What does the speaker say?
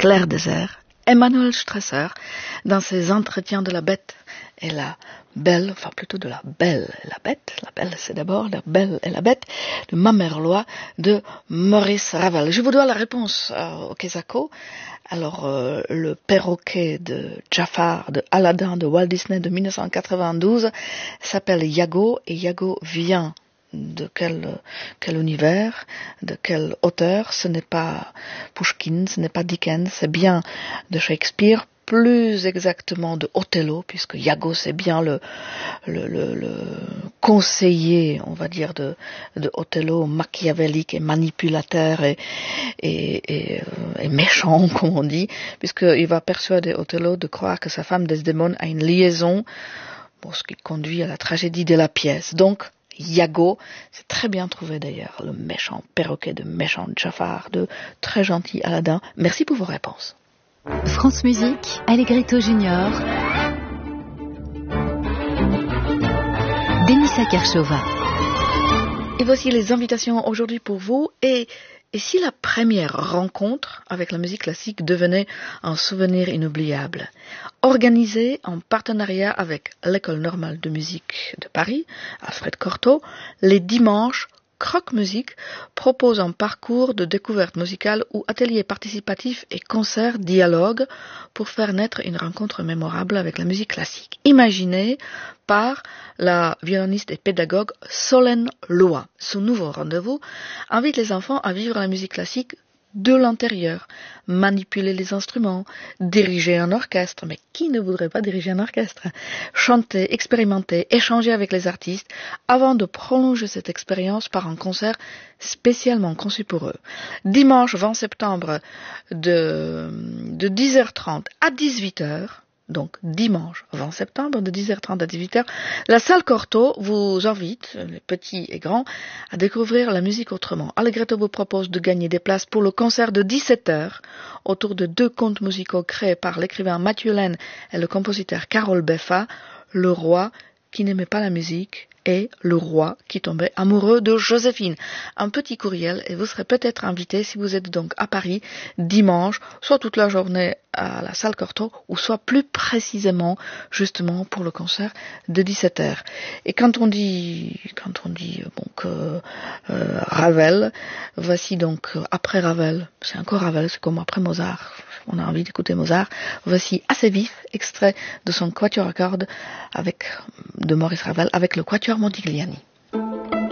Clair Désert, Emmanuel Strasser, dans ses entretiens de la bête et la belle, enfin plutôt de la belle et la bête c'est d'abord la belle et la bête, de Mamerlois de Maurice Ravel. Je vous dois la réponse au Quesaco. Alors, le perroquet de Jafar, de Aladdin, de Walt Disney de 1992 s'appelle Iago, et Iago vient de quel univers, de quel auteur? Ce n'est pas Pushkin, ce n'est pas Dickens, c'est bien de Shakespeare, plus exactement de Othello, puisque Iago c'est bien le conseiller, on va dire, de Othello, machiavélique et manipulateur et méchant, comme on dit, puisqu'il va persuader Othello de croire que sa femme Desdémone a une liaison, pour ce qui conduit à la tragédie de la pièce. Donc, Iago, c'est très bien trouvé d'ailleurs, le méchant perroquet de méchant Jafar, de très gentil Aladdin. Merci pour vos réponses. France Musique, Allegretto Junior, Denisa Kershova. Et voici les invitations aujourd'hui pour vous. Et si la première rencontre avec la musique classique devenait un souvenir inoubliable? Organisée en partenariat avec l'École normale de musique de Paris, Alfred Cortot, les dimanches, Croque Musique propose un parcours de découverte musicale ou ateliers participatifs et concerts dialogues pour faire naître une rencontre mémorable avec la musique classique. Imaginée par la violoniste et pédagogue Solène Loy. Ce nouveau rendez-vous invite les enfants à vivre la musique classique de l'intérieur, manipuler les instruments, diriger un orchestre, mais qui ne voudrait pas diriger un orchestre? Chanter, expérimenter, échanger avec les artistes, avant de prolonger cette expérience par un concert spécialement conçu pour eux. Dimanche 20 septembre de 10h30 à 18h, donc dimanche 20 septembre de 10h30 à 18h, la salle Cortot vous invite, les petits et grands, à découvrir la musique autrement. Allegretto vous propose de gagner des places pour le concert de 17h autour de 2 contes musicaux créés par l'écrivain Mathieu Laine et le compositeur Carole Beffa, Le roi qui n'aimait pas la musique et le roi qui tombait amoureux de Joséphine. Un petit courriel et vous serez peut-être invité si vous êtes donc à Paris dimanche, soit toute la journée à la salle Cortot, ou soit plus précisément justement pour le concert de 17h. Et quand on dit donc Ravel, voici donc après Ravel, c'est encore Ravel, c'est comme après Mozart. On a envie d'écouter Mozart. Voici Assez vif, extrait de son quatuor à cordes de Maurice Ravel avec le quatuor Modigliani.